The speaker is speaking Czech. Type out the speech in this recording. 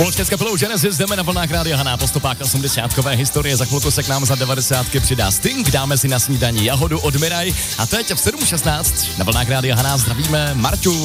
Společně s kapelou Genesis jdeme na vlnách Rádia Haná po stopách 80kové historie. Za chvilku se k nám za 90ky přidá Sting, dáme si na snídani jahodu od Miraj. A teď v 7:16 na vlnách Rádia Haná zdravíme Marťu.